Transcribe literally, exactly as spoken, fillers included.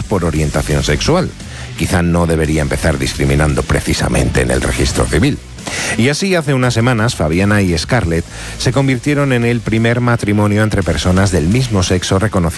por orientación sexual. Quizá no debería empezar discriminando precisamente en el registro civil. Y así, hace unas semanas, Fabiana y Scarlett se convirtieron en el primer matrimonio entre personas del mismo sexo reconocido